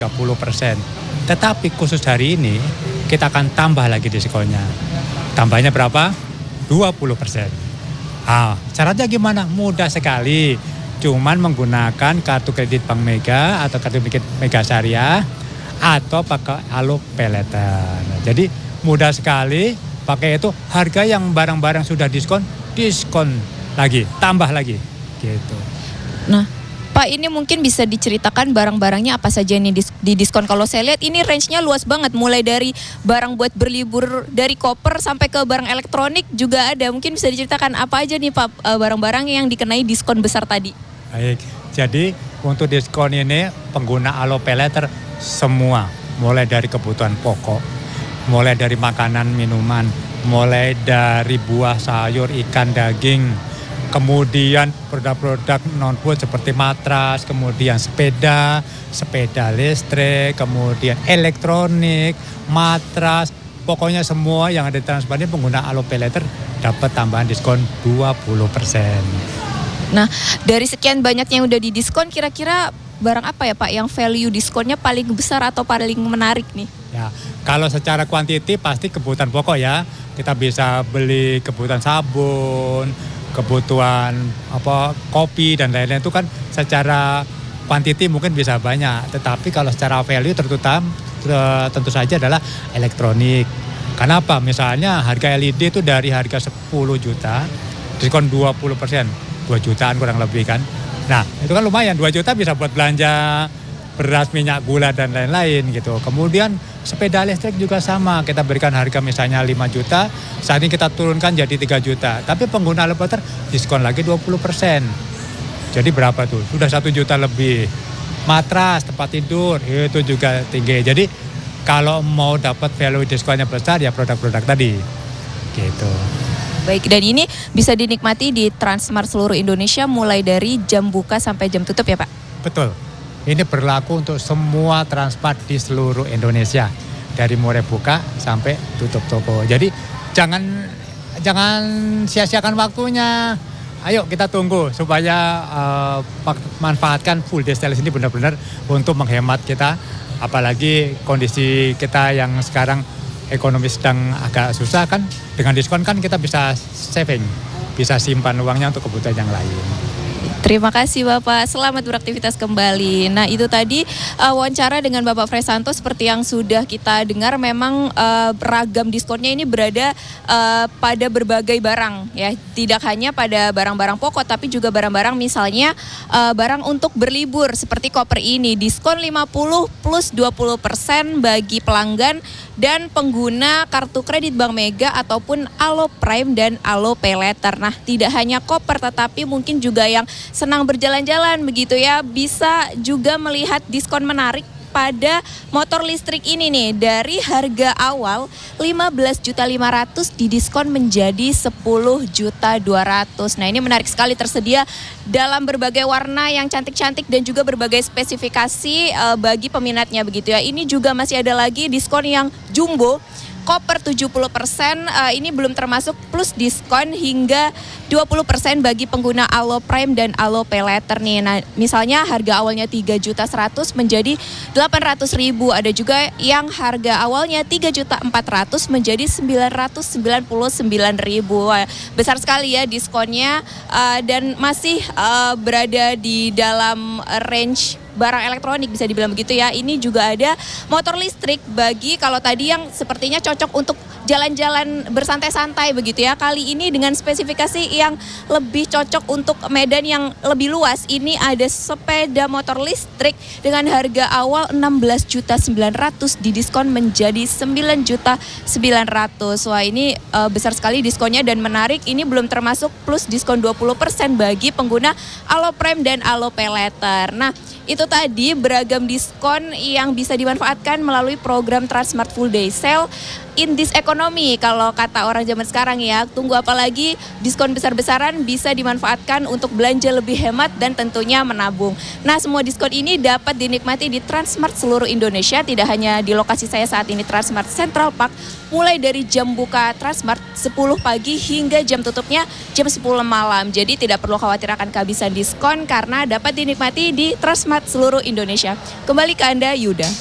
30%. Tetapi khusus hari ini kita akan tambah lagi diskonnya. Tambahnya berapa? 20%. Syaratnya gimana? Mudah sekali. Cuman menggunakan kartu kredit Bank Mega atau kartu kredit Mega Syariah atau pakai Alo Paylater. Jadi mudah sekali pakai itu. Harga yang barang-barang sudah diskon lagi, tambah lagi gitu. Nah, Pak, ini mungkin bisa diceritakan barang-barangnya apa saja nih di diskon. Kalau saya lihat ini range-nya luas banget, mulai dari barang buat berlibur, dari koper sampai ke barang elektronik juga ada. Mungkin bisa diceritakan apa aja nih Pak barang-barang yang dikenai diskon besar tadi. Baik, jadi untuk diskon ini pengguna Alo Paylater semua, mulai dari kebutuhan pokok, mulai dari makanan, minuman, mulai dari buah, sayur, ikan, daging, kemudian produk-produk non-food seperti matras, kemudian sepeda listrik, kemudian elektronik, matras, pokoknya semua yang ada di Transmart ini pengguna Alo Paylater dapat tambahan diskon 20%. Nah, dari sekian banyaknya yang udah didiskon, kira-kira barang apa ya Pak yang value diskonnya paling besar atau paling menarik nih? Ya, kalau secara kuantiti pasti kebutuhan pokok ya. Kita bisa beli kebutuhan sabun, kebutuhan kopi dan lain-lain itu kan secara kuantiti mungkin bisa banyak, tetapi kalau secara value tentu saja adalah elektronik. Kenapa? Misalnya harga LED itu dari harga 10 juta diskon 20%, 2 jutaan kurang lebih kan. Nah, itu kan lumayan, 2 juta bisa buat belanja beras, minyak, gula dan lain-lain gitu. Kemudian sepeda listrik juga sama, kita berikan harga misalnya 5 juta, saat ini kita turunkan jadi 3 juta. Tapi pengguna Alo Paylater diskon lagi 20%. Jadi berapa tuh? Sudah 1 juta lebih. Matras, tempat tidur, itu juga tinggi. Jadi kalau mau dapat value diskonnya besar ya produk-produk tadi. Gitu. Baik, dan ini bisa dinikmati di Transmart seluruh Indonesia mulai dari jam buka sampai jam tutup ya Pak? Betul. Ini berlaku untuk semua Transmart di seluruh Indonesia. Dari mulai buka sampai tutup toko. Jadi jangan sia-siakan waktunya. Ayo kita tunggu supaya manfaatkan full day sale ini benar-benar untuk menghemat kita. Apalagi kondisi kita yang sekarang ekonomi sedang agak susah kan. Dengan diskon kan kita bisa saving, bisa simpan uangnya untuk kebutuhan yang lain. Terima kasih Bapak, selamat beraktivitas kembali. Nah itu tadi wawancara dengan Bapak Fresanto, seperti yang sudah kita dengar memang ragam diskonnya ini berada pada berbagai barang ya. Tidak hanya pada barang-barang pokok tapi juga barang-barang misalnya barang untuk berlibur seperti koper ini. Diskon 50 plus 20% bagi pelanggan dan pengguna kartu kredit Bank Mega ataupun Alo Prime dan Alo Paylater. Nah tidak hanya koper tetapi mungkin juga yang senang berjalan-jalan begitu ya, bisa juga melihat diskon menarik pada motor listrik ini nih. Dari harga awal 15.500.000 didiskon menjadi 10.200.000. Nah ini menarik sekali, tersedia dalam berbagai warna yang cantik-cantik dan juga berbagai spesifikasi bagi peminatnya begitu ya. Ini juga masih ada lagi diskon yang jumbo, koper 70%, ini belum termasuk plus diskon hingga 20% bagi pengguna Alo Prime dan Alo Paylater nih. Nah, misalnya harga awalnya 3.100.000 menjadi 800.000. Ada juga yang harga awalnya 3.400.000 menjadi 999.000. Besar sekali ya diskonnya dan masih berada di dalam range barang elektronik bisa dibilang begitu ya. Ini juga ada motor listrik bagi kalau tadi yang sepertinya cocok untuk jalan-jalan bersantai-santai begitu ya. Kali ini dengan spesifikasi yang lebih cocok untuk medan yang lebih luas. Ini ada sepeda motor listrik dengan harga awal 16.900.000 didiskon menjadi 9.900.000. Wah ini besar sekali diskonnya dan menarik. Ini belum termasuk plus diskon 20% bagi pengguna Alo Prime dan Alo Paylater. Nah itu tadi beragam diskon yang bisa dimanfaatkan melalui program Transmart Full Day Sale in this economy kalau kata orang zaman sekarang ya. Tunggu apa lagi, diskon besar-besaran bisa dimanfaatkan untuk belanja lebih hemat dan tentunya menabung. Nah, semua diskon ini dapat dinikmati di Transmart seluruh Indonesia, tidak hanya di lokasi saya saat ini Transmart Central Park, mulai dari jam buka Transmart 10 pagi hingga jam tutupnya jam 10 malam. Jadi tidak perlu khawatir akan kehabisan diskon karena dapat dinikmati di Transmart seluruh Indonesia. Kembali ke Anda, Yuda.